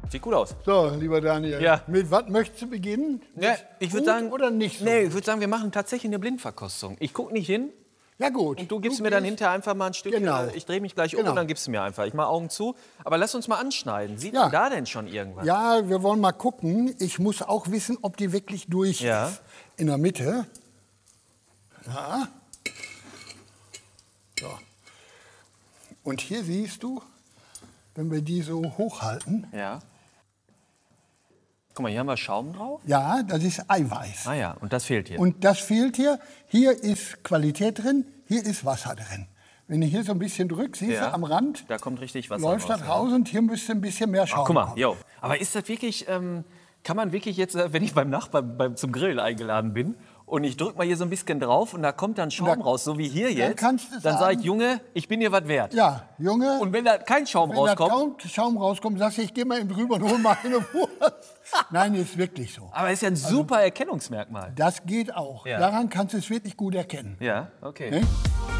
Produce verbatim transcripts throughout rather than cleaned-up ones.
Sieht gut aus. So, lieber Daniel, Ja. mit was möchtest du beginnen? Ja, Mit ich würde gut sagen, oder nicht so? Nee, ich würde sagen, wir machen tatsächlich eine Blindverkostung. Ich gucke nicht hin Ja gut. und du gibst mir dann gehst- hinterher einfach mal ein Stückchen. Genau. Ich drehe mich gleich um Genau. und dann gibst du mir einfach. Ich mache Augen zu. Aber lass uns mal anschneiden. Sieht Ja. man da denn schon irgendwas? Ja, wir wollen mal gucken. Ich muss auch wissen, ob die wirklich durch Ja. ist. In der Mitte. Ja. So. Und hier siehst du, wenn wir die so hochhalten, Ja. Guck mal, hier haben wir Schaum drauf. ja, das ist Eiweiß. Ah ja, und das fehlt hier. Und das fehlt hier. Hier ist Qualität drin, hier ist Wasser drin. Wenn du hier so ein bisschen drückst, siehst Ja. du am Rand, Da kommt richtig Wasser läuft raus. das raus und hier müsste ein bisschen mehr Schaum Guck mal, kommen. jo. Aber ist das wirklich, ähm, kann man wirklich jetzt, äh, wenn ich beim Nachbarn beim, zum Grillen eingeladen bin und ich drücke mal hier so ein bisschen drauf und da kommt dann Schaum Da- raus, so wie hier jetzt, kannst du dann sage sagen- ich, Junge, ich bin dir was wert. Ja, Junge, Und wenn da kein Schaum wenn da rauskommt, kaum Schaum rauskommt, sagst du, ich gehe mal eben drüber und hol mal eine Wurst. Nein, ist wirklich so. aber ist ja ein super Erkennungsmerkmal. Das geht auch. Ja. Daran kannst du es wirklich gut erkennen. Ja, okay. Ne?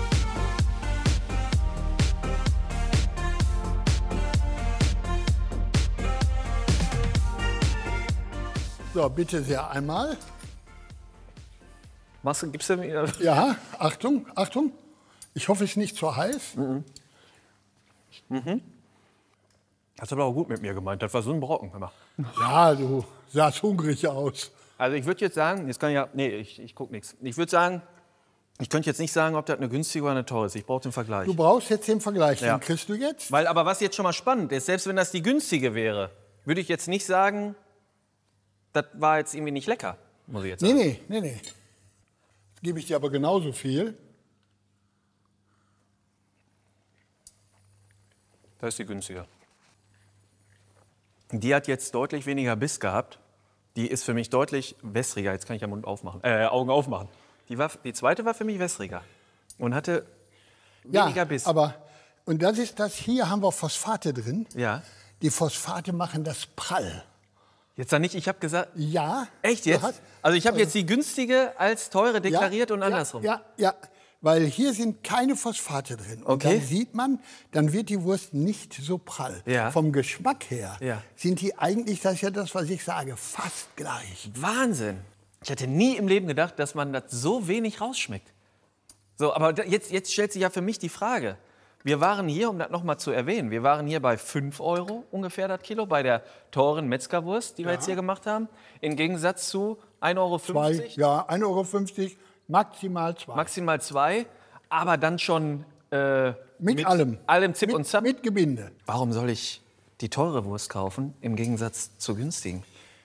So, bitte sehr einmal. Machst du, gibst du mir, Ja, Achtung, Achtung. Ich hoffe, es ist nicht zu heiß. hast du aber auch gut mit mir gemeint, das war so ein Brocken. Hör mal. Ja, du sahst hungrig aus. Also ich würde jetzt sagen, jetzt kann ich ja, nee, ich, ich gucke nichts. Ich würde sagen, ich könnte jetzt nicht sagen, ob das eine günstige oder eine teure ist. Ich brauche den Vergleich. Du brauchst jetzt den Vergleich, Ja. den kriegst du jetzt. Weil, aber was jetzt schon mal spannend ist, selbst wenn das die günstige wäre, würde ich jetzt nicht sagen, das war jetzt irgendwie nicht lecker, muss ich jetzt Nee, sagen. nee, nee, nee. Jetzt gebe ich dir aber genauso viel. Das ist die günstige. Die hat jetzt deutlich weniger Biss gehabt. Die ist für mich deutlich wässriger. Jetzt kann ich ja Mund aufmachen, äh, Augen aufmachen. Die, war, die zweite war für mich wässriger und hatte weniger Ja, Biss. aber, und das ist das, hier haben wir Phosphate drin. Ja. Die Phosphate machen das prall. Jetzt dann nicht, ich habe gesagt, Ja. echt du jetzt? hast- Also ich habe jetzt die günstige als teure deklariert und ja, andersrum. Ja, ja, weil hier sind keine Phosphate drin. Und Okay. dann sieht man, dann wird die Wurst nicht so prall. Ja. Vom Geschmack her Ja. sind die eigentlich, das ist ja das, was ich sage, fast gleich. Wahnsinn. Ich hätte nie im Leben gedacht, dass man das so wenig rausschmeckt. So, aber da- jetzt, jetzt stellt sich ja für mich die Frage. Wir waren hier, um das noch mal zu erwähnen, wir waren hier bei fünf Euro ungefähr das Kilo, bei der teuren Metzgerwurst, die wir jetzt hier gemacht haben. Im Gegensatz zu ein Euro Zwei, fünfzig, ja, ein Euro fünfzig, maximal zwei. maximal zwei, aber dann schon äh, mit, allem. allem Zip mit, und Zap. Mit Gebinde. Warum soll ich die teure Wurst kaufen im Gegensatz zur günstigen?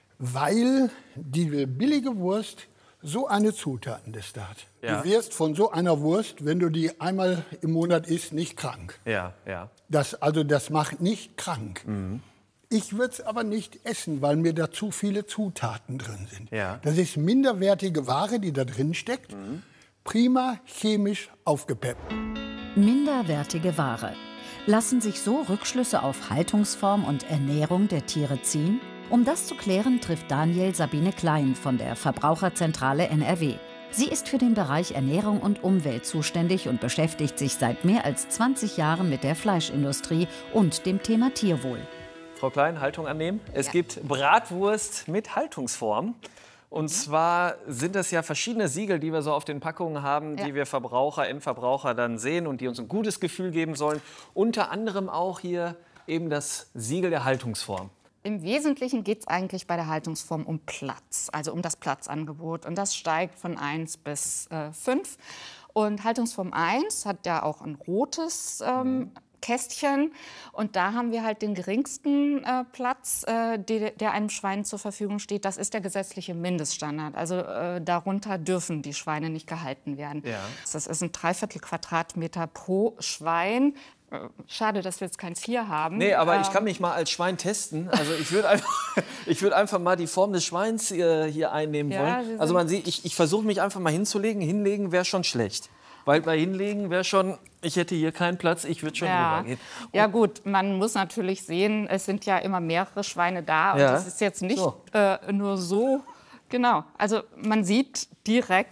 Weil die billige Wurst so eine Zutatenliste hat. Ja. Du wirst von so einer Wurst, wenn du die einmal im Monat isst, nicht krank. Ja, ja. Das, also das macht nicht krank. Mhm. Ich würde es aber nicht essen, weil mir da zu viele Zutaten drin sind. Ja. Das ist minderwertige Ware, die da drin steckt. Mhm. Prima chemisch aufgepeppt. Minderwertige Ware. Lassen sich so Rückschlüsse auf Haltungsform und Ernährung der Tiere ziehen? Um das zu klären, trifft Daniel Sabine Klein von der Verbraucherzentrale N R W. Sie ist für den Bereich Ernährung und Umwelt zuständig und beschäftigt sich seit mehr als zwanzig Jahren mit der Fleischindustrie und dem Thema Tierwohl. Frau Klein, Haltung annehmen. Es gibt Bratwurst mit Haltungsform. Und zwar sind das ja verschiedene Siegel, die wir so auf den Packungen haben, Ja. die wir Verbraucher, Endverbraucher dann sehen und die uns ein gutes Gefühl geben sollen. Unter anderem auch hier eben das Siegel der Haltungsform. Im Wesentlichen geht es eigentlich bei der Haltungsform um Platz, also um das Platzangebot. Und das steigt von eins bis fünf. Und Haltungsform eins hat ja auch ein rotes ähm, Kästchen. Und da haben wir halt den geringsten äh, Platz, äh, die, der einem Schwein zur Verfügung steht. Das ist der gesetzliche Mindeststandard. Also äh, darunter dürfen die Schweine nicht gehalten werden. Ja. Das ist ein Dreiviertel Quadratmeter pro Schwein. Äh, Schade, dass wir jetzt keins hier haben. Nee, aber ich Ähm, kann mich mal als Schwein testen. Also ich würde einfach, ich würd einfach mal die Form des Schweins hier, hier einnehmen Ja, wollen. Sie Also sind- man sieht, ich, ich versuche mich einfach mal hinzulegen. Hinlegen wäre schon schlecht. Weil bei Hinlegen wäre schon, ich hätte hier keinen Platz, ich würde schon Ja. rübergehen. ja gut, man muss natürlich sehen, es sind ja immer mehrere Schweine da und Ja. das ist jetzt nicht So. äh, nur so. Genau, also man sieht direkt,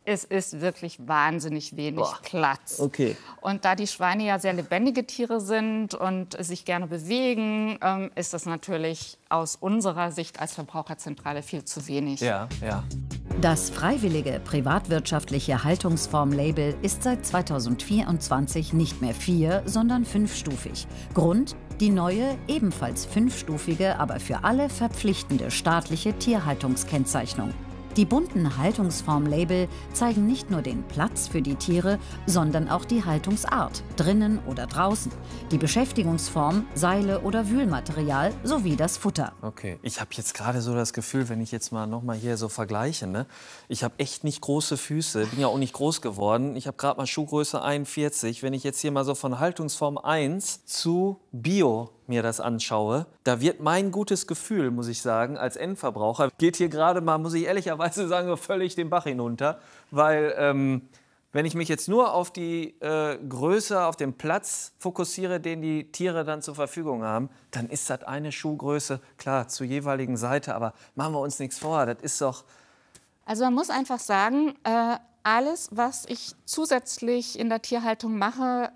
es ist wirklich wahnsinnig wenig Boah. Platz. Okay. Und da die Schweine ja sehr lebendige Tiere sind und sich gerne bewegen, ähm, ist das natürlich aus unserer Sicht als Verbraucherzentrale viel zu wenig. Ja, ja. Das freiwillige privatwirtschaftliche Haltungsform-Label ist seit zweitausendvierundzwanzig nicht mehr vier, sondern fünfstufig. Grund: die neue, ebenfalls fünfstufige, aber für alle verpflichtende staatliche Tierhaltungskennzeichnung. Die bunten Haltungsform-Label zeigen nicht nur den Platz für die Tiere, sondern auch die Haltungsart, drinnen oder draußen, die Beschäftigungsform, Seile oder Wühlmaterial sowie das Futter. Okay, ich habe jetzt gerade so das Gefühl, wenn ich jetzt mal noch mal hier so vergleiche, ne? Ich habe echt nicht große Füße, bin ja auch nicht groß geworden. Ich habe gerade mal Schuhgröße einundvierzig. Wenn ich jetzt hier mal so von Haltungsform eins zu Bio mir das anschaue, da wird mein gutes Gefühl, muss ich sagen, als Endverbraucher, geht hier gerade mal, muss ich ehrlicherweise sagen, so völlig den Bach hinunter. Weil ähm, wenn ich mich jetzt nur auf die äh, Größe, auf den Platz fokussiere, den die Tiere dann zur Verfügung haben, dann ist das eine Schuhgröße, klar, zur jeweiligen Seite. Aber machen wir uns nichts vor, das ist doch... Also man muss einfach sagen, äh, alles, was ich zusätzlich in der Tierhaltung mache,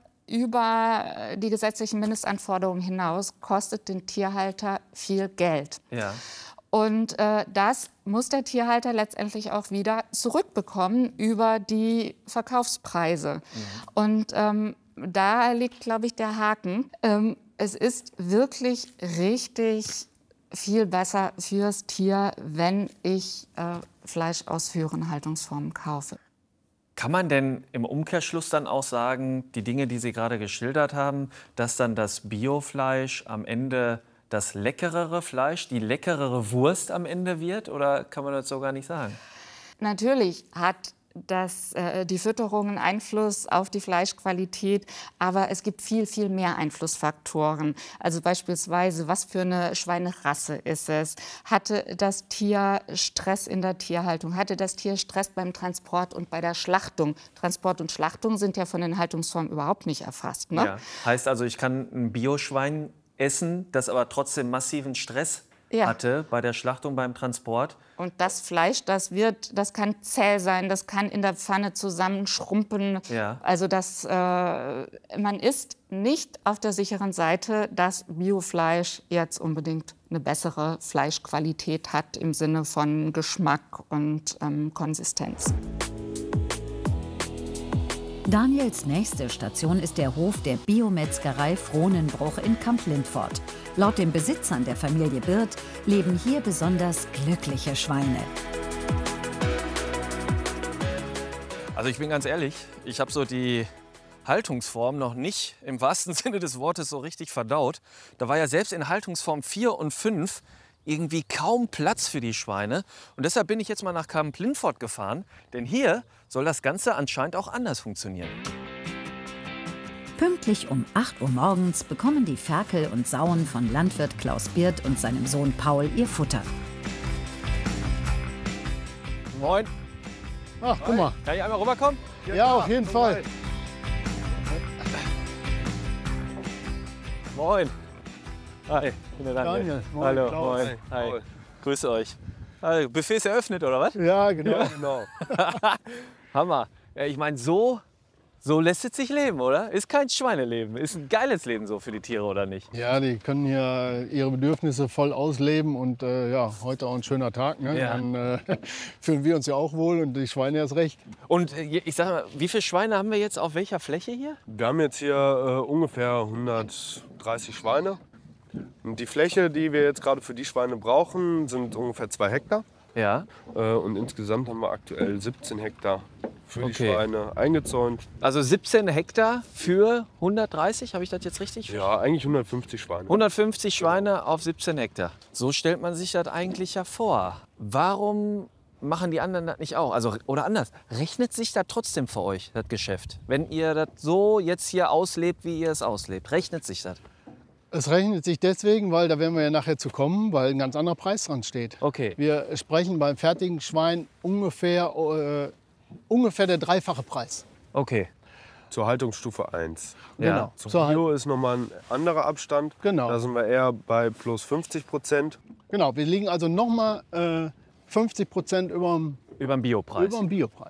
über die gesetzlichen Mindestanforderungen hinaus, kostet den Tierhalter viel Geld. Ja. Und äh, das muss der Tierhalter letztendlich auch wieder zurückbekommen über die Verkaufspreise. Mhm. Und ähm, da liegt, glaube ich, der Haken. Ähm, es ist wirklich richtig viel besser fürs Tier, wenn ich äh, Fleisch aus höheren Haltungsformen kaufe. Kann man denn im Umkehrschluss dann auch sagen, die Dinge, die Sie gerade geschildert haben, dass dann das Biofleisch am Ende das leckerere Fleisch, die leckerere Wurst am Ende wird? Oder kann man das so gar nicht sagen? Natürlich hat das, äh, die Fütterung einen Einfluss auf die Fleischqualität, aber es gibt viel, viel mehr Einflussfaktoren. Also beispielsweise, was für eine Schweinerasse ist es? Hatte das Tier Stress in der Tierhaltung? Hatte das Tier Stress beim Transport und bei der Schlachtung? Transport und Schlachtung sind ja von den Haltungsformen überhaupt nicht erfasst, ne? Ja. Heißt also, ich kann ein Bioschwein essen, das aber trotzdem massiven Stress Ja. hatte bei der Schlachtung, beim Transport. Und das Fleisch, das wird, das kann zäh sein, das kann in der Pfanne zusammenschrumpeln. Ja. Also das, äh, man ist nicht auf der sicheren Seite, dass Biofleisch jetzt unbedingt eine bessere Fleischqualität hat im Sinne von Geschmack und ähm, Konsistenz. Daniels nächste Station ist der Hof der Biometzgerei Frohnenbruch in Kamp-Lindfort. Laut den Besitzern der Familie Birth leben hier besonders glückliche Schweine. Also ich bin ganz ehrlich, ich habe so die Haltungsform noch nicht im wahrsten Sinne des Wortes so richtig verdaut. Da war ja selbst in Haltungsform vier und fünf irgendwie kaum Platz für die Schweine. Und deshalb bin ich jetzt mal nach Kamp-Lindfort gefahren, denn hier soll das Ganze anscheinend auch anders funktionieren. Pünktlich um acht Uhr morgens bekommen die Ferkel und Sauen von Landwirt Klaus Birth und seinem Sohn Paul ihr Futter. Moin. Ach, guck mal. Kann ich einmal rüberkommen? Ja, auf jeden Fall. Moin. Hi, ich bin der Daniel. Daniel, moin, Hallo, Klaus. moin. Hi. Grüße euch. Also, Buffet ist eröffnet, oder was? Ja, genau. genau. Hammer. Ja, ich meine, so, so lässt es sich leben, oder? Ist kein Schweineleben. Ist ein geiles Leben so für die Tiere, oder nicht? Ja, die können hier ihre Bedürfnisse voll ausleben und äh, ja, heute auch ein schöner Tag. Ne? Ja. Dann äh, fühlen wir uns ja auch wohl und die Schweine erst recht. Und äh, ich sag mal, wie viele Schweine haben wir jetzt auf welcher Fläche hier? Wir haben jetzt hier äh, ungefähr hundertdreißig Schweine. Und die Fläche, die wir jetzt gerade für die Schweine brauchen, sind ungefähr zwei Hektar. Ja. Äh, und insgesamt haben wir aktuell siebzehn Hektar für die Okay. Schweine eingezäunt. Also siebzehn Hektar für hundertdreißig, habe ich das jetzt richtig? Ja, eigentlich hundertfünfzig Schweine. hundertfünfzig Schweine auf siebzehn Hektar. So stellt man sich das eigentlich ja vor. Warum machen die anderen das nicht auch? Also, oder anders, rechnet sich das trotzdem für euch, das Geschäft? Wenn ihr das so jetzt hier auslebt, wie ihr es auslebt, rechnet sich das? Es rechnet sich deswegen, weil da werden wir ja nachher zu kommen, weil ein ganz anderer Preis dran steht. Okay. Wir sprechen beim fertigen Schwein ungefähr, äh, ungefähr der dreifache Preis. Okay. Zur Haltungsstufe eins. Ja. Genau. Zum Zur Hal- Bio ist nochmal ein anderer Abstand. Genau. Da sind wir eher bei plus fünfzig Prozent. Genau, wir liegen also noch mal äh, fünfzig Prozent über Über den Biopreis. dem Biopreis.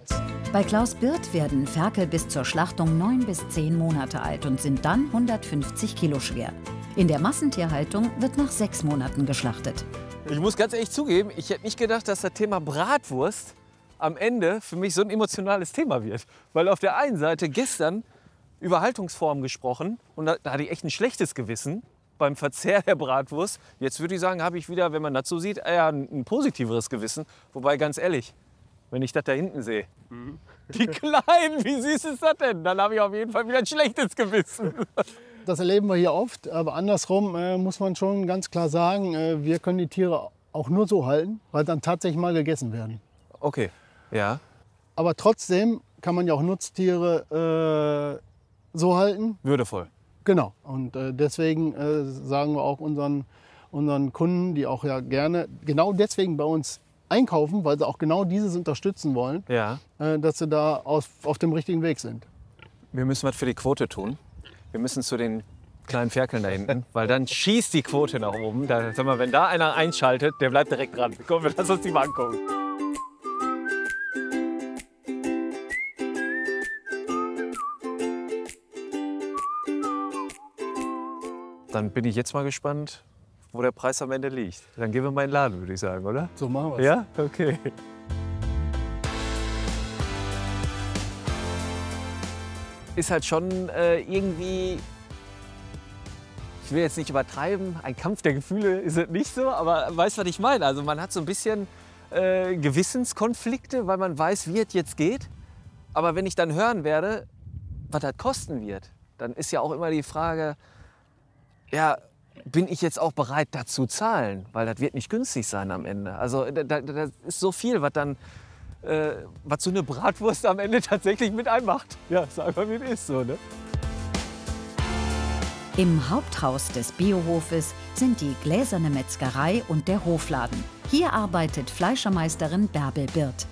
Bei Klaus Birth werden Ferkel bis zur Schlachtung neun bis zehn Monate alt und sind dann hundertfünfzig Kilo schwer. In der Massentierhaltung wird nach sechs Monaten geschlachtet. Ich muss ganz ehrlich zugeben, ich hätte nicht gedacht, dass das Thema Bratwurst am Ende für mich so ein emotionales Thema wird. Weil auf der einen Seite gestern über Haltungsformen gesprochen und da, da hatte ich echt ein schlechtes Gewissen beim Verzehr der Bratwurst. Jetzt würde ich sagen, habe ich wieder, wenn man das so sieht, eher ein, ein positiveres Gewissen. Wobei, ganz ehrlich, wenn ich das da hinten sehe, mhm. die Kleinen, wie süß ist das denn? Dann habe ich auf jeden Fall wieder ein schlechtes Gewissen. Das erleben wir hier oft, aber andersrum äh, muss man schon ganz klar sagen, äh, wir können die Tiere auch nur so halten, weil dann tatsächlich mal gegessen werden. Okay, ja. Aber trotzdem kann man ja auch Nutztiere äh, so halten. Würdevoll. Genau. Und äh, deswegen äh, sagen wir auch unseren, unseren Kunden, die auch ja gerne genau deswegen bei uns einkaufen, weil sie auch genau dieses unterstützen wollen, ja. äh, dass sie da auf, auf dem richtigen Weg sind. Wir müssen was für die Quote tun. Wir müssen zu den kleinen Ferkeln da hinten, weil dann schießt die Quote nach oben. Da, sag mal, wenn da einer einschaltet, der bleibt direkt dran. Komm, wir lassen uns die mal angucken. Dann bin ich jetzt mal gespannt, wo der Preis am Ende liegt. Dann gehen wir mal in den Laden, würde ich sagen, oder? So machen wir es. Ja? Okay. Ist halt schon äh, irgendwie, ich will jetzt nicht übertreiben, ein Kampf der Gefühle ist es nicht so, aber weißt du, was ich meine? Also man hat so ein bisschen äh, Gewissenskonflikte, weil man weiß, wie es jetzt geht. Aber wenn ich dann hören werde, was das kosten wird, dann ist ja auch immer die Frage, ja, bin ich jetzt auch bereit, dazu zu zahlen? Weil das wird nicht günstig sein am Ende. Also da, da, das ist so viel, was dann, äh, was so eine Bratwurst am Ende tatsächlich mit einmacht. Ja, sag mal, wie es ist so, ne? Im Haupthaus des Biohofes sind die gläserne Metzgerei und der Hofladen. Hier arbeitet Fleischermeisterin Bärbel Birth.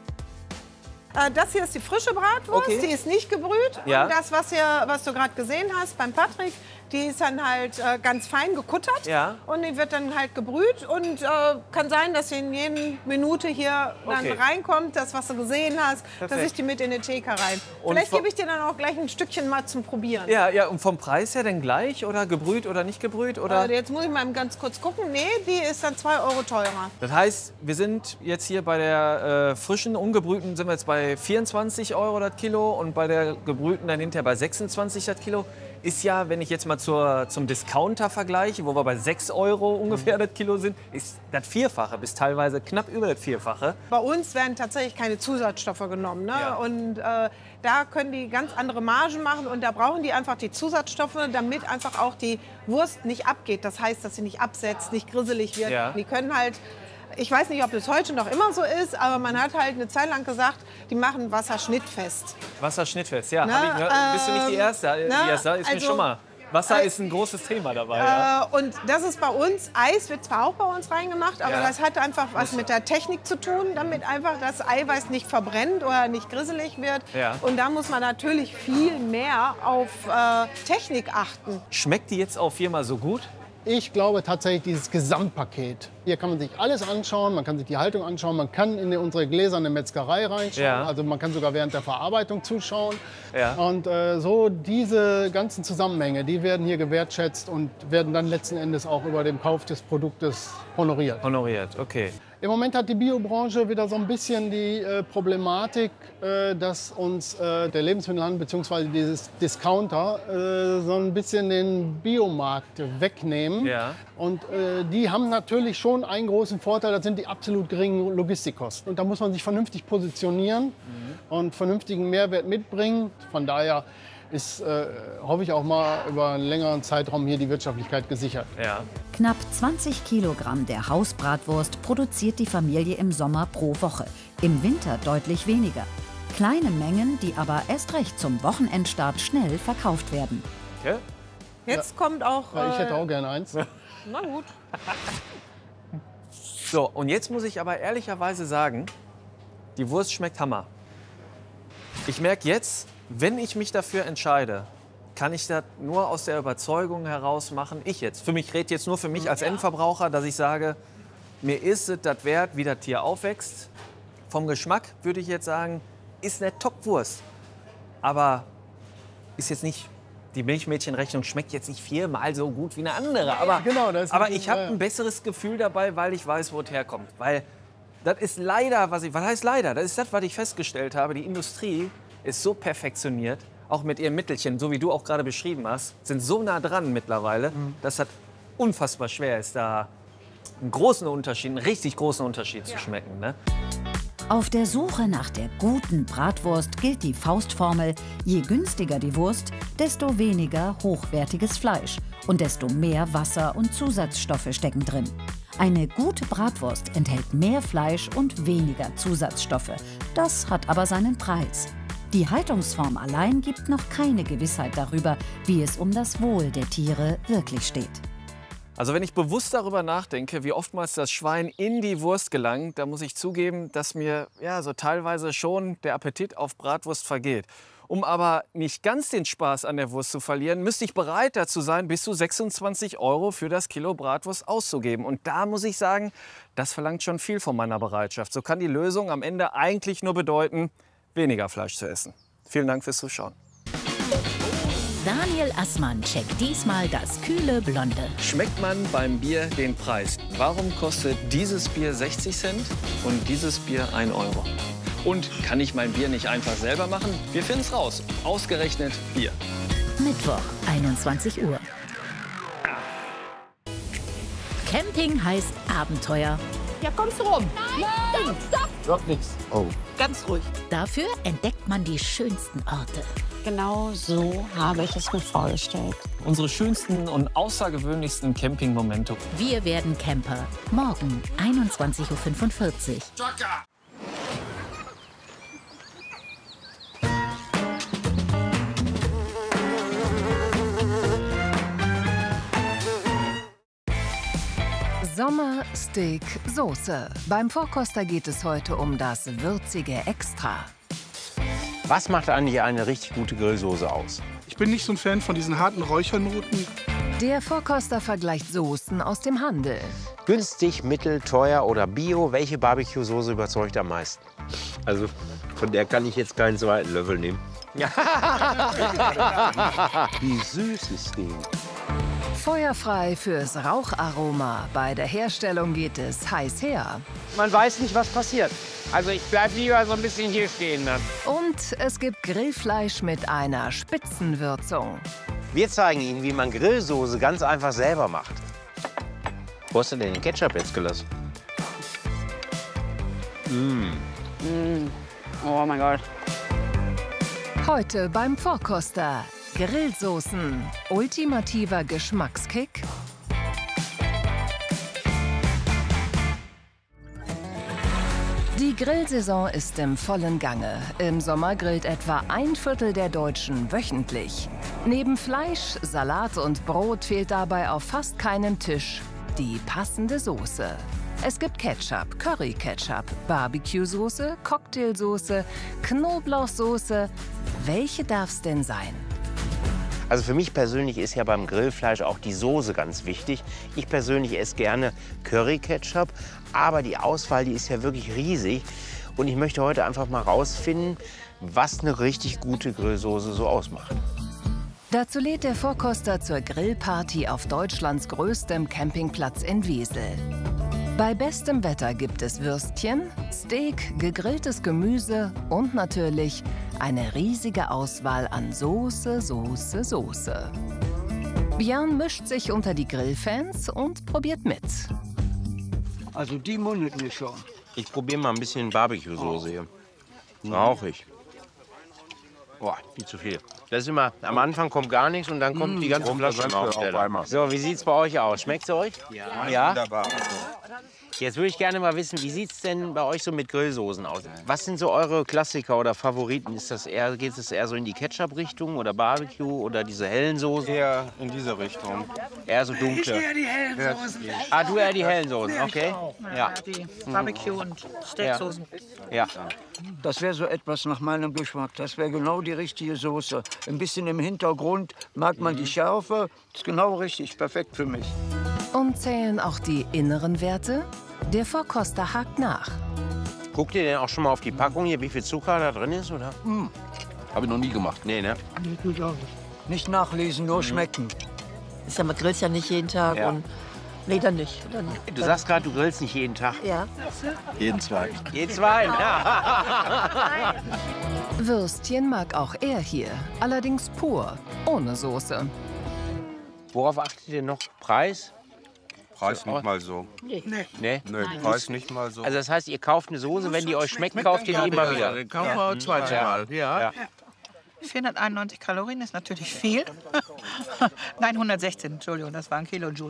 Das hier ist die frische Bratwurst, Okay. die ist nicht gebrüht. Ja. Und das, was, hier, was du gerade gesehen hast beim Patrick, die ist dann halt äh, ganz fein gekuttert. Ja. Und die wird dann halt gebrüht. Und äh, kann sein, dass sie in jeder Minute hier dann Okay. reinkommt, das, was du gesehen hast, dass Perfekt. ich die mit in die Theke rein. Und Vielleicht vo- gebe ich dir dann auch gleich ein Stückchen mal zum Probieren. Ja, ja, und vom Preis her dann gleich oder gebrüht oder nicht gebrüht? Oder? Äh, jetzt muss ich mal ganz kurz gucken. Nee, die ist dann zwei Euro teurer. Das heißt, wir sind jetzt hier bei der äh, frischen, ungebrühten sind wir jetzt bei vierundzwanzig Euro das Kilo und bei der gebrühten dann hinterher bei sechsundzwanzig das Kilo. Ist ja, wenn ich jetzt mal zur, zum Discounter vergleiche, wo wir bei sechs Euro ungefähr das Kilo sind, ist das Vierfache bis teilweise knapp über das Vierfache. Bei uns werden tatsächlich keine Zusatzstoffe genommen. Ne? Ja. Und äh, da können die ganz andere Margen machen und da brauchen die einfach die Zusatzstoffe, damit einfach auch die Wurst nicht abgeht. Das heißt, dass sie nicht absetzt, nicht grisselig wird. Ja. Die können halt, ich weiß nicht, ob das heute noch immer so ist, aber man hat halt eine Zeit lang gesagt, die machen Wasser schnittfest. Wasser schnittfest, ja. Na, hab ich, ne, bist du nicht die ähm, Erste? Die na, Erste ist mir also, schon mal. Wasser äh, ist ein großes Thema dabei. Ja. Äh, und das ist bei uns, Eis wird zwar auch bei uns reingemacht, aber Ja. das hat einfach was mit der Technik zu tun, damit einfach das Eiweiß nicht verbrennt oder nicht grisselig wird. Ja. Und da muss man natürlich viel mehr auf äh, Technik achten. Schmeckt die jetzt auf Firma so gut? Ich glaube tatsächlich dieses Gesamtpaket. Hier kann man sich alles anschauen, man kann sich die Haltung anschauen, man kann in unsere gläserne Metzgerei reinschauen, Ja. also man kann sogar während der Verarbeitung zuschauen. Ja. Und äh, so diese ganzen Zusammenhänge, die werden hier gewertschätzt und werden dann letzten Endes auch über den Kauf des Produktes honoriert. Honoriert, okay. Im Moment hat die Biobranche wieder so ein bisschen die äh, Problematik, äh, dass uns äh, der Lebensmittelhandel bzw. dieses Discounter äh, so ein bisschen den Biomarkt wegnehmen. Ja. Und äh, die haben natürlich schon einen großen Vorteil, das sind die absolut geringen Logistikkosten. Und da muss man sich vernünftig positionieren und vernünftigen Mehrwert mitbringen. Von daher ist, äh, hoffe ich, auch mal über einen längeren Zeitraum hier die Wirtschaftlichkeit gesichert. Ja. Knapp zwanzig Kilogramm der Hausbratwurst produziert die Familie im Sommer pro Woche. Im Winter deutlich weniger. Kleine Mengen, die aber erst recht zum Wochenendstart schnell verkauft werden. Okay. Jetzt kommt auch... Weil ich hätte äh, auch gerne eins. na gut. So, und jetzt muss ich aber ehrlicherweise sagen, die Wurst schmeckt Hammer. Ich merke jetzt, wenn ich mich dafür entscheide, kann ich das nur aus der Überzeugung heraus machen, ich jetzt, für mich, rede jetzt nur für mich als Endverbraucher, dass ich sage, mir ist es das wert, wie das Tier aufwächst. Vom Geschmack würde ich jetzt sagen, ist eine Top-Wurst. Aber ist jetzt nicht, die Milchmädchenrechnung schmeckt jetzt nicht viermal so gut wie eine andere. Aber, genau, das ist aber ein- ich habe ja. ein besseres Gefühl dabei, weil ich weiß, wo es herkommt. Weil das ist leider, was ich, was heißt leider? Das ist das, was ich festgestellt habe. Die Industrie ist so perfektioniert, auch mit ihren Mittelchen, so wie du auch gerade beschrieben hast, sind so nah dran mittlerweile, Mhm. dass das unfassbar schwer ist, da einen großen Unterschied, einen richtig großen Unterschied zu schmecken. Ne? Auf der Suche nach der guten Bratwurst gilt die Faustformel: Je günstiger die Wurst, desto weniger hochwertiges Fleisch und desto mehr Wasser und Zusatzstoffe stecken drin. Eine gute Bratwurst enthält mehr Fleisch und weniger Zusatzstoffe. Das hat aber seinen Preis. Die Haltungsform allein gibt noch keine Gewissheit darüber, wie es um das Wohl der Tiere wirklich steht. Also wenn ich bewusst darüber nachdenke, wie oftmals das Schwein in die Wurst gelangt, dann muss ich zugeben, dass mir ja so teilweise schon der Appetit auf Bratwurst vergeht. Um aber nicht ganz den Spaß an der Wurst zu verlieren, müsste ich bereit dazu sein, bis zu sechsundzwanzig Euro für das Kilo Bratwurst auszugeben. Und da muss ich sagen, das verlangt schon viel von meiner Bereitschaft. So kann die Lösung am Ende eigentlich nur bedeuten, weniger Fleisch zu essen. Vielen Dank fürs Zuschauen. Daniel Assmann checkt diesmal das kühle Blonde. Schmeckt man beim Bier den Preis? Warum kostet dieses Bier sechzig Cent und dieses Bier ein Euro? Und kann ich mein Bier nicht einfach selber machen? Wir finden es raus. Ausgerechnet Bier. Mittwoch, einundzwanzig Uhr. Camping heißt Abenteuer. Ja, kommst du rum? Nein! Stopp, stopp! Wird nichts. Oh. Ganz ruhig. Dafür entdeckt man die schönsten Orte. Genau so habe ich es mir vorgestellt. Unsere schönsten und außergewöhnlichsten Campingmomente. Wir werden Camper. Morgen, einundzwanzig Uhr fünfundvierzig. Sommer, Steak, Soße. Beim Vorkoster geht es heute um das würzige Extra. Was macht eigentlich eine richtig gute Grillsoße aus? Ich bin nicht so ein Fan von diesen harten Räuchernoten. Der Vorkoster vergleicht Soßen aus dem Handel. Günstig, mittel, teuer oder bio, welche Barbecue-Soße überzeugt am meisten? Also von der kann ich jetzt keinen zweiten Löffel nehmen. Wie süß ist die? Feuerfrei fürs Raucharoma. Bei der Herstellung geht es heiß her. Man weiß nicht, was passiert. Also ich bleib lieber so ein bisschen hier stehen dann. Und es gibt Grillfleisch mit einer Spitzenwürzung. Wir zeigen Ihnen, wie man Grillsoße ganz einfach selber macht. Wo hast du denn den Ketchup jetzt gelassen? Mm. Mm. Oh mein Gott. Heute beim Vorkoster. Grillsoßen. Ultimativer Geschmackskick. Die Grillsaison ist im vollen Gange. Im Sommer grillt etwa ein Viertel der Deutschen wöchentlich. Neben Fleisch, Salat und Brot fehlt dabei auf fast keinem Tisch die passende Soße. Es gibt Ketchup, Curry-Ketchup, Barbecue-Soße, Cocktailsoße, Knoblauchsoße. Welche darf's denn sein? Also für mich persönlich ist ja beim Grillfleisch auch die Soße ganz wichtig. Ich persönlich esse gerne Curry-Ketchup, aber die Auswahl, die ist ja wirklich riesig. Und ich möchte heute einfach mal rausfinden, was eine richtig gute Grillsoße so ausmacht. Dazu lädt der Vorkoster zur Grillparty auf Deutschlands größtem Campingplatz in Wesel. Bei bestem Wetter gibt es Würstchen, Steak, gegrilltes Gemüse und natürlich eine riesige Auswahl an Soße, Soße, Soße. Björn mischt sich unter die Grillfans und probiert mit. Also die mundet mir schon. Ich probiere mal ein bisschen Barbecue-Soße hier. Rauchig. Boah, viel zu viel. Das ist immer, am Anfang kommt gar nichts und dann kommt Mm, die ganze kommt Flasche das auf Ganze auf einmal. So, wie sieht's bei euch aus? Schmeckt's euch? Ja, ja? wunderbar. Jetzt würde ich gerne mal wissen, wie sieht's denn bei euch so mit Grillsoßen aus? Was sind so eure Klassiker oder Favoriten? Ist das eher, geht es eher so in die Ketchup-Richtung oder Barbecue oder diese hellen Soßen? Eher in diese Richtung. Eher so dunkle. Ich eher die hellen Soßen. Ah, du eher die hellen Soßen, okay? Ja, die Barbecue- und Steaksoßen. Ja. Das wäre so etwas nach meinem Geschmack. Das wäre genau die richtige Soße. Ein bisschen im Hintergrund mag man die Schärfe. Ist genau richtig, perfekt für mich. Und zählen auch die inneren Werte? Der Vorkoster hakt nach. Guckt ihr denn auch schon mal auf die Packung hier, wie viel Zucker da drin ist, oder? Hm. Habe ich noch nie gemacht. Nee, ne? Nicht nachlesen, nur schmecken. Ist ja, man grillt ja nicht jeden Tag. Ja. Und nee, dann nicht. Dann, Du sagst gerade, du grillst nicht jeden Tag. Ja. Jeden zweiten. Jeden zweiten, ja. Würstchen mag auch er hier, allerdings pur, ohne Soße. Worauf achtet ihr noch? Preis? Preis nicht mal so. Nee. Nee? Nee, Preis nicht mal so. Also das heißt, ihr kauft eine Soße, wenn die euch schmeckt, kauft ihr die immer wieder? Den kaufen wir zweites Mal, ja. ja. vierhunderteinundneunzig Kalorien ist natürlich viel. Nein, hundertsechzehn, Entschuldigung, das waren Kilojoule.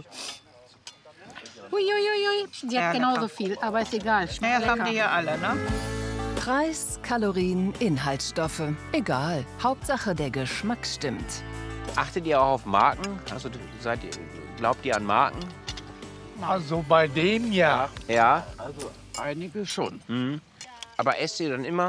Uiuiui, die hat Ja, genauso lecker. viel, aber ist egal. Ja, das haben die ja alle, ne? Preis, Kalorien, Inhaltsstoffe. Egal. Hauptsache, der Geschmack stimmt. Achtet ihr auch auf Marken? Also seid ihr, glaubt ihr an Marken? Also bei dem ja. Ja. Also einige schon. Mhm. Aber esst ihr dann immer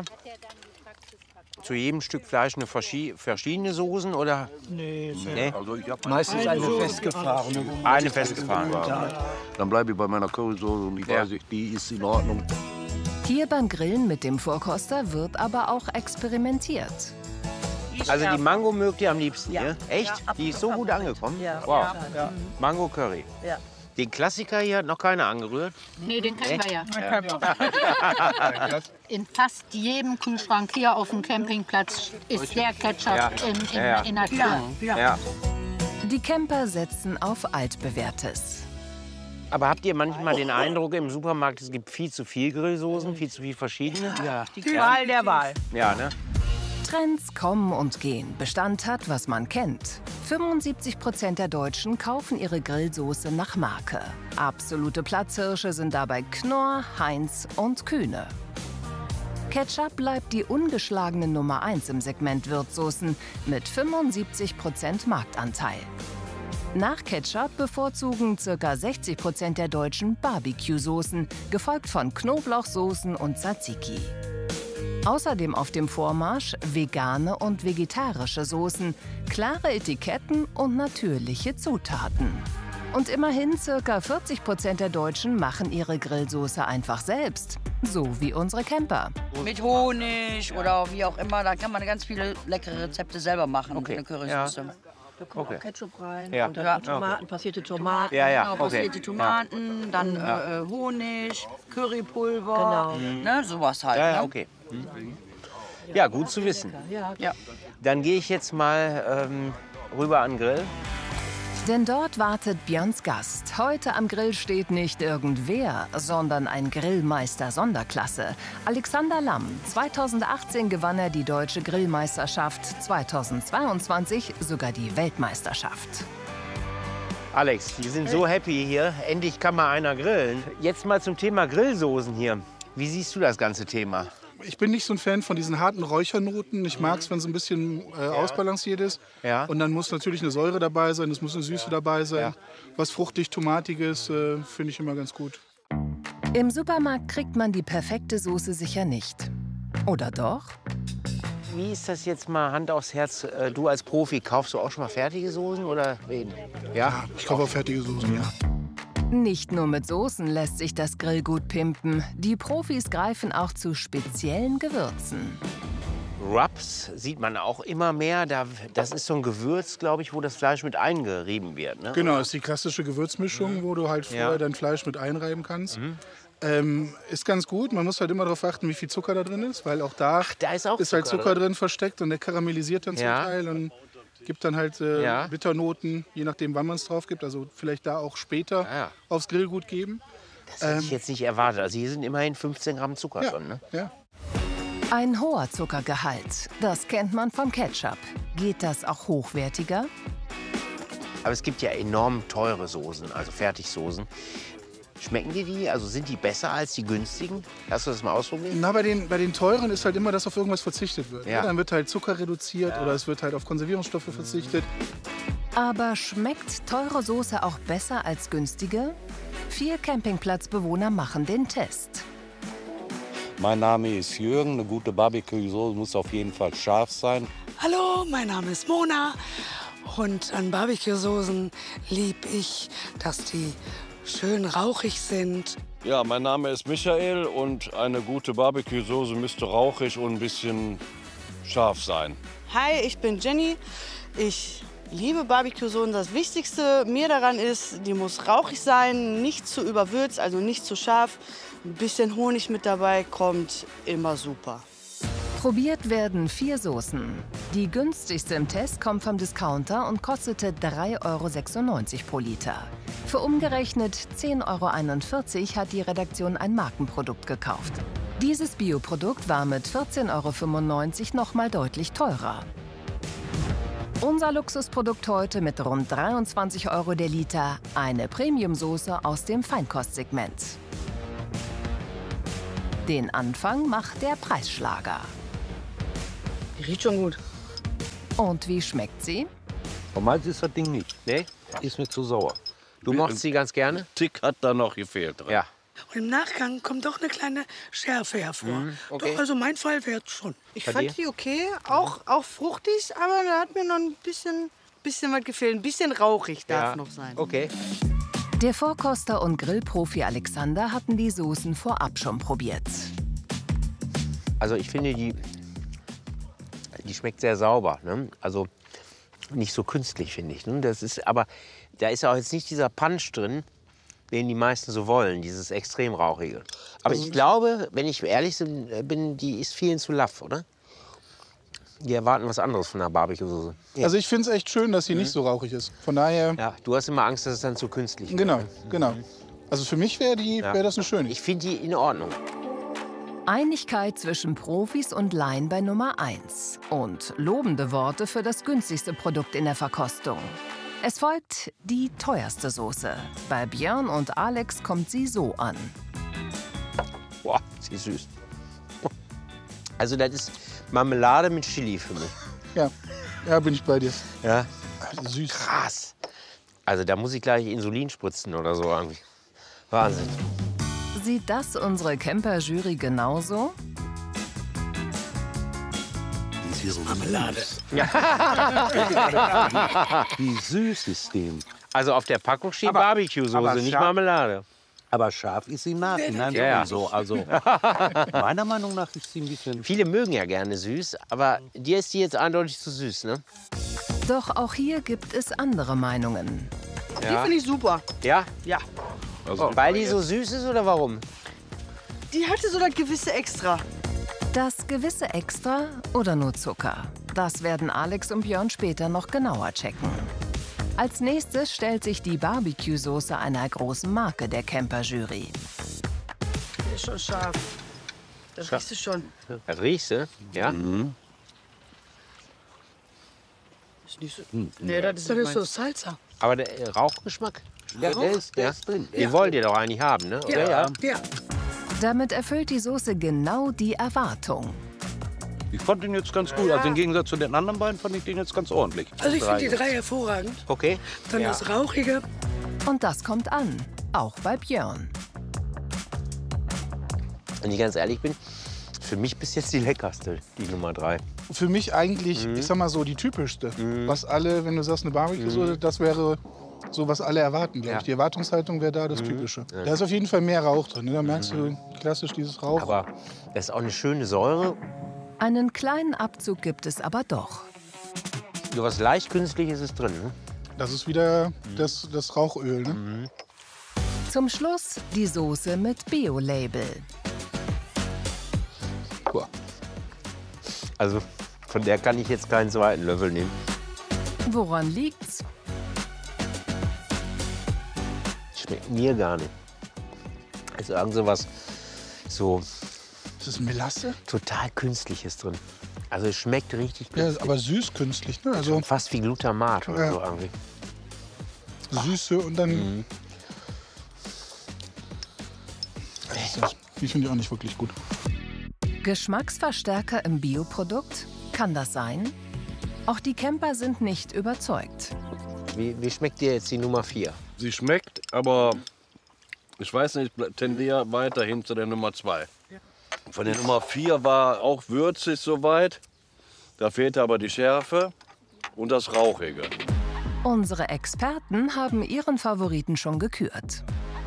zu jedem Stück Fleisch eine verschi verschiedene Soßen oder? Nee, nee. Also ich hab Meistens eine festgefahrene. Eine festgefahrene. Dann bleibe ich bei meiner Currysoße und ich Ja. weiß, die ist in Ordnung. Hier beim Grillen mit dem Vorkoster wird aber auch experimentiert. Also die Mango mögt ihr am liebsten, Ja. ne? Echt? Ja, Die ist so gut angekommen? Ja. Wow. Ja. Mango Curry. Ja. Den Klassiker hier hat noch keiner angerührt. Nee, den kennen wir ja. Ja. In fast jedem Kühlschrank hier auf dem Campingplatz ist der Ketchup Ja. in, in, Ja, ja. in der Tür. Ja. Die Camper setzen auf Altbewährtes. Aber habt ihr manchmal den Eindruck im Supermarkt, es gibt viel zu viel Grillsoßen, viel zu viel verschiedene? Ja. Die Wahl der Wahl. Ja, ne? Trends kommen und gehen. Bestand hat, was man kennt. fünfundsiebzig Prozent der Deutschen kaufen ihre Grillsoße nach Marke. Absolute Platzhirsche sind dabei Knorr, Heinz und Kühne. Ketchup bleibt die ungeschlagene Nummer eins im Segment Würzsoßen mit fünfundsiebzig Prozent Marktanteil. Nach Ketchup bevorzugen ca. sechzig Prozent der Deutschen Barbecue-Soßen, gefolgt von Knoblauchsoßen und Tzatziki. Außerdem auf dem Vormarsch vegane und vegetarische Soßen, klare Etiketten und natürliche Zutaten. Und immerhin ca. vierzig Prozent der Deutschen machen ihre Grillsoße einfach selbst. So wie unsere Camper. Mit Honig oder wie auch immer, da kann man ganz viele leckere Rezepte selber machen. Okay. Eine Currysoße. Ja. Da kommt Okay. auch Ketchup rein Ja. und dann Ja. Tomaten, Okay. passierte Tomaten, Ja, ja, genau, okay. passierte Tomaten, dann Ja. äh, Honig, Currypulver, Genau. ne, sowas halt. Ja, ja, ne? okay. Mhm. Ja, gut zu wissen. Ja. Ja. Dann gehe ich jetzt mal ähm, rüber an den Grill. Denn dort wartet Björns Gast. Heute am Grill steht nicht irgendwer, sondern ein Grillmeister Sonderklasse. Alexander Lamm. zweitausendachtzehn gewann er die Deutsche Grillmeisterschaft, zweitausendzweiundzwanzig sogar die Weltmeisterschaft. Alex, wir sind so happy hier. Endlich kann mal einer grillen. Jetzt mal zum Thema Grillsoßen hier. Wie siehst du das ganze Thema? Ich bin nicht so ein Fan von diesen harten Räuchernoten. Ich mag es, wenn es ein bisschen äh, ausbalanciert ist. Ja. Und dann muss natürlich eine Säure dabei sein, es muss eine Süße dabei sein. Ja. Was fruchtig, tomatiges äh, finde ich immer ganz gut. Im Supermarkt kriegt man die perfekte Soße sicher nicht. Oder doch? Wie ist das jetzt mal Hand aufs Herz? Äh, Du als Profi, kaufst du auch schon mal fertige Soßen oder wen? Ja, ich kaufe auch fertige Soßen, ja. Nicht nur mit Soßen lässt sich das Grillgut pimpen. Die Profis greifen auch zu speziellen Gewürzen. Rubs sieht man auch immer mehr. Da, das ist so ein Gewürz, glaube ich, wo das Fleisch mit eingerieben wird. Ne? Genau, ist die klassische Gewürzmischung, wo du halt vorher Ja. dein Fleisch mit einreiben kannst. Ähm, ist ganz gut. Man muss halt immer darauf achten, wie viel Zucker da drin ist, weil auch da, da ist, auch ist halt Zucker Zucker drin. drin versteckt und der karamellisiert dann zum Ja. Teil und gibt dann halt äh, Ja. Bitternoten, je nachdem, wann man es drauf gibt. Also vielleicht da auch später Ja. aufs Grillgut geben. Das hätte ich jetzt nicht erwartet. Also hier sind immerhin fünfzehn Gramm Zucker Ja. drin. Ne? Ja. Ein hoher Zuckergehalt, das kennt man vom Ketchup. Geht das auch hochwertiger? Aber es gibt ja enorm teure Soßen, also Fertigsoßen. Schmecken dir die? Also sind die besser als die günstigen? Hast du das mal ausprobiert? Na, bei den, bei den teuren ist halt immer, dass auf irgendwas verzichtet wird. Ja. Dann wird halt Zucker reduziert oder es wird halt auf Konservierungsstoffe verzichtet. Aber schmeckt teure Soße auch besser als günstige? Vier Campingplatzbewohner machen den Test. Mein Name ist Jürgen. Eine gute Barbecue-Soße muss auf jeden Fall scharf sein. Hallo, mein Name ist Mona und an Barbecue-Soßen lieb ich, dass die schön rauchig sind. Ja, mein Name ist Michael und eine gute Barbecue-Soße müsste rauchig und ein bisschen scharf sein. Hi, ich bin Jenny. Ich liebe Barbecue-Soßen. Das Wichtigste mir daran ist, die muss rauchig sein, nicht zu überwürzt, also nicht zu scharf. Ein bisschen Honig mit dabei kommt immer super. Probiert werden vier Soßen. Die günstigste im Test kommt vom Discounter und kostete drei Euro sechsundneunzig pro Liter. Für umgerechnet zehn Euro einundvierzig hat die Redaktion ein Markenprodukt gekauft. Dieses Bioprodukt war mit vierzehn Euro fünfundneunzig noch mal deutlich teurer. Unser Luxusprodukt heute mit rund dreiundzwanzig Euro der Liter, eine Premiumsoße aus dem Feinkostsegment. Den Anfang macht der Preisschlager. Die riecht schon gut. Und wie schmeckt sie? Und meins ist das Ding nicht. Nee? Ist mir zu sauer. Du mochtest sie ganz gerne? Tick hat da noch gefehlt dran. Ja. Und im Nachgang kommt doch eine kleine Schärfe hervor. Mhm, okay. Doch, also mein Fall wäre schon. Ich Bei fand dir? die okay, auch, auch fruchtig, aber da hat mir noch ein bisschen, bisschen was gefehlt. Ein bisschen rauchig darf Ja. noch sein. Okay. Der Vorkoster und Grillprofi Alexander hatten die Soßen vorab schon probiert. Also ich finde, die, die schmeckt sehr sauber. Ne? Also nicht so künstlich, finde ich. Ne? Das ist, aber da ist auch jetzt nicht dieser Punch drin, den die meisten so wollen, dieses extrem rauchige. Aber ich glaube, wenn ich ehrlich bin, die ist vielen zu laff, oder? Die erwarten was anderes von der Barbecue-Soße. Ja. Also ich finde es echt schön, dass sie nicht so rauchig ist. Von daher... Ja, du hast immer Angst, dass es dann zu künstlich wird. Genau, genau. Also für mich wäre Ja. wär das eine schöne. Ich finde die in Ordnung. Einigkeit zwischen Profis und Laien bei Nummer eins. Und lobende Worte für das günstigste Produkt in der Verkostung. Es folgt die teuerste Soße. Bei Björn und Alex kommt sie so an. Boah, sie ist süß. Also das ist Marmelade mit Chili für mich. Ja, ja, bin ich bei dir. Ja. Alter, süß. Krass. Also da muss ich gleich Insulin spritzen oder so irgendwie. Wahnsinn. Sieht das unsere Camper-Jury genauso? Die ist hier so Marmelade. Wie süß ist die? Also auf der Packung steht Aber- Barbecue-Soße, aber nicht scharf- Marmelade. Aber scharf ist sie im Nachhinein Ja, ja. sowieso. Also meiner Meinung nach ist sie ein bisschen... Viele mögen ja gerne süß, aber dir ist die jetzt eindeutig zu süß, ne? Doch auch hier gibt es andere Meinungen. Die finde ich super. Ja? Ja. Also, weil die so süß ist oder warum? Die hatte so das gewisse Extra. Das gewisse Extra oder nur Zucker? Das werden Alex und Björn später noch genauer checken. Als nächstes stellt sich die Barbecue-Soße einer großen Marke der Camper-Jury. Die ist schon scharf. Das Scharf. riechst du schon. Das riechst du? Ja? Mhm. Ist nicht so. Nee, das ist, das ist so Salsa. Aber der äh, Rauchgeschmack? Der der Rauch, ist, der ist drin. Den Ja. wollt ihr doch eigentlich haben, ne? Ja, Oder? ja. ja. Damit erfüllt die Soße genau die Erwartung. Ich fand den jetzt ganz gut. Also im Gegensatz zu den anderen beiden fand ich den jetzt ganz ordentlich. Also ich finde die Drei. drei hervorragend. Okay. Dann Ja. das Rauchige. Und das kommt an, auch bei Björn. Wenn ich ganz ehrlich bin, für mich bis jetzt die leckerste, die Nummer drei. Für mich eigentlich, Mhm. ich sag mal so, die typischste. Mhm. Was alle, wenn du sagst eine Barbecue-Soße, Mhm. das wäre so, was alle erwarten, glaube Ja. ich. Die Erwartungshaltung wäre da das Mhm. Typische. Ja. Da ist auf jeden Fall mehr Rauch drin. Ne? Da merkst du klassisch dieses Rauch. Aber das ist auch eine schöne Säure. Einen kleinen Abzug gibt es aber doch. So was leicht Künstliches ist drin, ne? Das ist wieder das, das Rauchöl. Ne? Mhm. Zum Schluss die Soße mit Bio-Label. Also von der kann ich jetzt keinen zweiten Löffel nehmen. Woran liegt's? Schmeckt mir gar nicht. Ist irgend so was so Ist das Melasse? total Künstliches drin. Also es schmeckt richtig Ja, künstlich. aber süß künstlich. Ne? Also Schon fast wie Glutamat oder Ja. so irgendwie. Süße und dann. Mhm. Das ist, die finde ich auch nicht wirklich gut. Geschmacksverstärker im Bioprodukt? Kann das sein? Auch die Camper sind nicht überzeugt. Wie, wie schmeckt dir jetzt die Nummer vier? Sie schmeckt, aber ich weiß nicht, ich tendiere weiterhin zu der Nummer zwei. Von der Nummer vier war auch würzig soweit. Da fehlte aber die Schärfe und das Rauchige. Unsere Experten haben ihren Favoriten schon gekürt.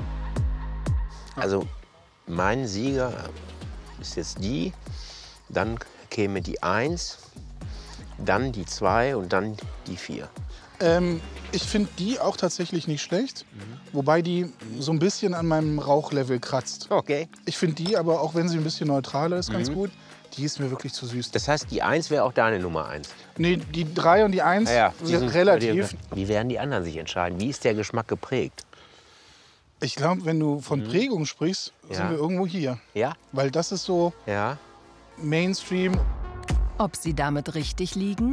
Also mein Sieger ist jetzt die, dann käme die eins, dann die zwei und dann die vier. Ähm, ich finde die auch tatsächlich nicht schlecht, mhm. wobei die so ein bisschen an meinem Rauchlevel kratzt. Okay. Ich finde die aber, auch wenn sie ein bisschen neutraler ist, ganz Mhm. gut, die ist mir wirklich zu süß. Das heißt, die eins wäre auch deine Nummer eins? Nee, die drei und die eins Ja, ja, die sind sind relativ. bei dir. Wie werden die anderen sich entscheiden? Wie ist der Geschmack geprägt? Ich glaube, wenn du von Prägung sprichst, Ja. sind wir irgendwo hier. Ja? Weil das ist so Ja. Mainstream. Ob sie damit richtig liegen?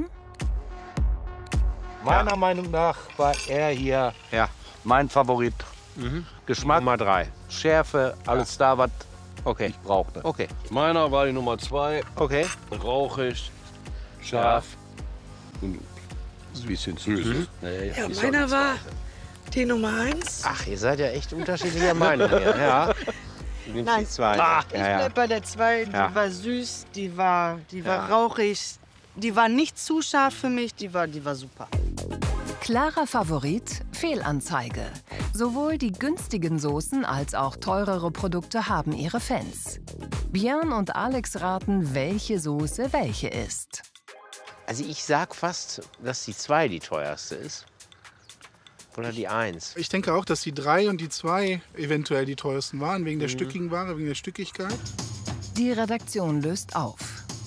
Meiner Meinung nach war er hier ja. mein Favorit. Mhm. Geschmack, Nummer drei. Schärfe, alles da, was okay. ich brauchte. Okay. Meiner war die Nummer zwei. Okay. Rauchig, scharf und ein bisschen süß. Mhm. Ja, meiner war die Nummer eins. Ach, ihr seid ja echt unterschiedlicher Meinung hier. Ja. Du nimmst Nein, die zwei. Ah, ich ja, ja. bleib bei der zwei. Die Ja. war süß, die war, die war Ja. rauchig, die war nicht zu scharf für mich, die war, die war super. Klarer Favorit, Fehlanzeige. Sowohl die günstigen Soßen als auch teurere Produkte haben ihre Fans. Björn und Alex raten, welche Soße welche ist. Also ich sag fast, dass die zwei die teuerste ist. Oder die eins. Ich denke auch, dass die drei und die zwei eventuell die teuersten waren, wegen der Mhm. stückigen Ware, wegen der Stückigkeit. Die Redaktion löst auf.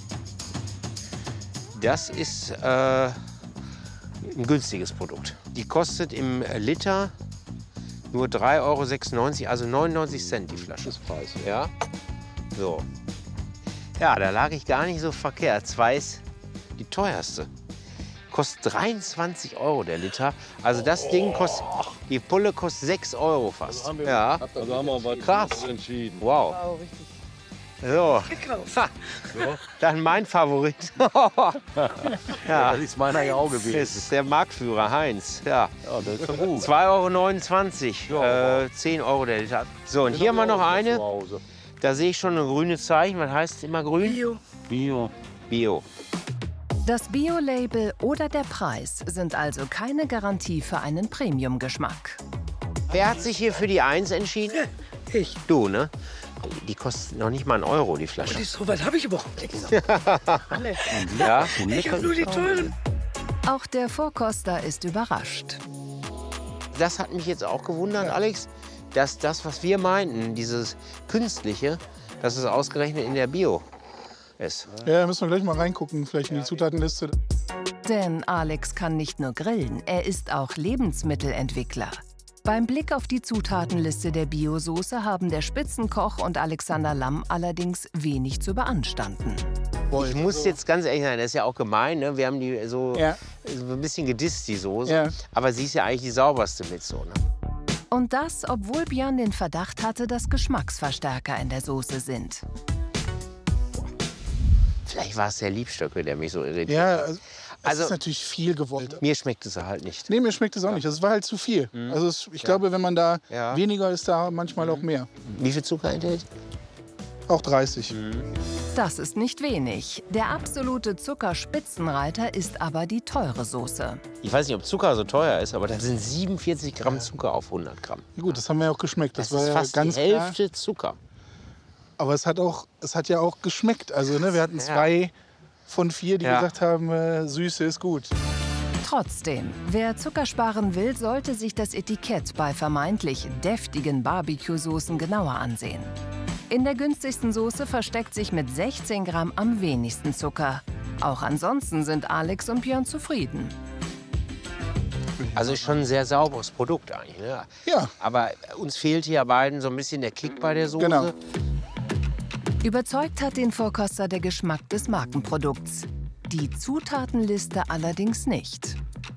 Das ist äh, ein günstiges Produkt. Die kostet im Liter nur drei Euro sechsundneunzig, also neunundneunzig Cent die Flasche. Das ist Preis. Ja. So. Ja, da lag ich gar nicht so verkehrt. Zwei ist die teuerste. Kostet dreiundzwanzig Euro der Liter. Also das Ding kostet, die Pulle kostet sechs Euro fast. haben wir- Ja. Also haben wir was Krass. entschieden. Wow. Wow, richtig. So. Ha. Dann mein Favorit. Ja, Das ist meiner ja auch gewesen. das ist der Marktführer, Heinz. Ja. Ja, das ist doch gut. zwei Euro neunundzwanzig, äh, zehn Euro der Liter. So, und hier haben wir noch eine. Zu Hause. Da sehe ich schon ein grünes Zeichen. Was heißt immer grün? Bio. Bio. Bio. Das Bio-Label oder der Preis sind also keine Garantie für einen Premium-Geschmack. Wer hat sich hier für die eins entschieden? Ich. Du, ne? Die kostet noch nicht mal einen Euro, die Flasche. So weit habe ich überhaupt nicht. Alle. Ja? Ich habe nur die teuren. Auch der Vorkoster ist überrascht. Das hat mich jetzt auch gewundert, Alex, dass das, was wir meinten, dieses Künstliche, dass es ausgerechnet in der Bio ist. Ja, da müssen wir gleich mal reingucken, vielleicht in die Zutatenliste. Denn Alex kann nicht nur grillen, er ist auch Lebensmittelentwickler. Beim Blick auf die Zutatenliste der Bio-Soße haben der Spitzenkoch und Alexander Lamm allerdings wenig zu beanstanden. Ich muss jetzt ganz ehrlich sein, das ist ja auch gemein, ne? Wir haben die so, Ja. so ein bisschen gedisst, die Soße. Ja. Aber sie ist ja eigentlich die sauberste mit so, ne? Und das, obwohl Björn den Verdacht hatte, dass Geschmacksverstärker in der Soße sind. Vielleicht war es der Liebstöcke, der mich so irritiert Ja, hat. also, es Also- ist natürlich viel gewollt. Mir schmeckt es halt nicht. Nee, mir schmeckt es auch nicht. Es war halt zu viel. Also es, ich glaube, wenn man da Ja. weniger ist, da manchmal auch mehr. Wie viel Zucker enthält? Auch dreißig. Das ist nicht wenig. Der absolute Zuckerspitzenreiter ist aber die teure Soße. Ich weiß nicht, ob Zucker so teuer ist, aber da sind siebenundvierzig Gramm Zucker auf hundert Gramm. Ja, gut, das haben wir ja auch geschmeckt. Das, Das, war ist ja fast ganz die klar. Hälfte Zucker. Aber es hat, auch, es hat ja auch geschmeckt. Also ne, wir hatten Ja. zwei von vier, die Ja. gesagt haben, äh, Süße ist gut. Trotzdem, wer Zucker sparen will, sollte sich das Etikett bei vermeintlich deftigen Barbecue-Soßen genauer ansehen. In der günstigsten Soße versteckt sich mit sechzehn Gramm am wenigsten Zucker. Auch ansonsten sind Alex und Björn zufrieden. Also ist schon ein sehr sauberes Produkt eigentlich. Ne? Ja. Aber uns fehlt hier beiden so ein bisschen der Kick bei der Soße. Genau. Überzeugt hat den Vorkoster der Geschmack des Markenprodukts. Die Zutatenliste allerdings nicht.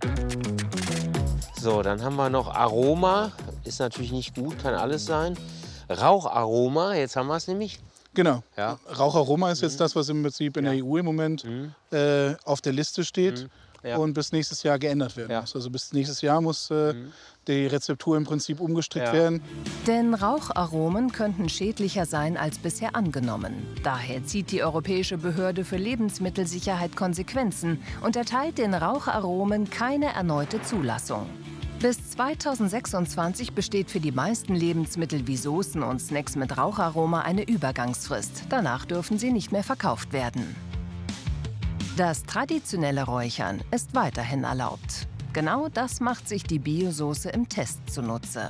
So, dann haben wir noch Aroma. Ist natürlich nicht gut, kann alles sein. Raucharoma, jetzt haben wir es nämlich. Genau. Ja. Raucharoma ist jetzt das, was im Prinzip in der E U im Moment äh, auf der Liste steht Ja. und bis nächstes Jahr geändert werden Ja. muss. Also bis nächstes Jahr muss äh, die Rezeptur im Prinzip umgestrickt Ja. werden. Denn Raucharomen könnten schädlicher sein als bisher angenommen. Daher zieht die Europäische Behörde für Lebensmittelsicherheit Konsequenzen und erteilt den Raucharomen keine erneute Zulassung. Bis zweitausendsechsundzwanzig besteht für die meisten Lebensmittel wie Soßen und Snacks mit Raucharoma eine Übergangsfrist. Danach dürfen sie nicht mehr verkauft werden. Das traditionelle Räuchern ist weiterhin erlaubt. Genau das macht sich die Biosoße im Test zunutze.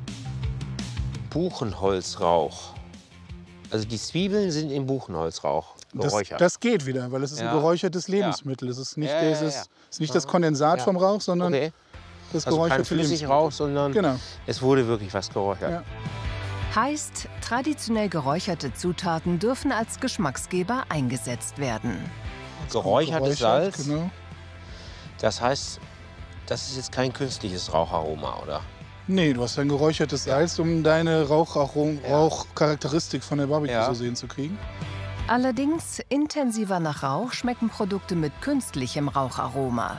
Buchenholzrauch. Also die Zwiebeln sind im Buchenholzrauch Das, geräuchert. das geht wieder, weil es ist Ja. ein geräuchertes Lebensmittel. Es ist nicht, Ja, ja, dieses, ja. es ist nicht das Kondensat Ja. vom Rauch, sondern Okay. das Also kein geräucherte Lebensmittel. Flüssigrauch, sondern Genau. es wurde wirklich was geräuchert. Ja. Heißt, traditionell geräucherte Zutaten dürfen als Geschmacksgeber eingesetzt werden. Geräuchertes Geräuchert, Salz. genau. Das heißt, das ist jetzt kein künstliches Raucharoma, oder? Nee, du hast ein geräuchertes Salz, um deine Raucharom- Rauchcharakteristik von der Barbecue-Soße hinzukriegen. Allerdings intensiver nach Rauch schmecken Produkte mit künstlichem Raucharoma.